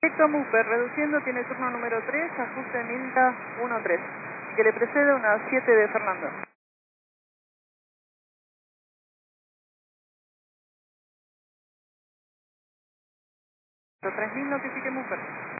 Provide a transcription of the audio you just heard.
Directo Muper, reduciendo, tiene turno número 3, ajuste Milda 13, que le precede una 7 de Fernando. 3000, notifique Muper.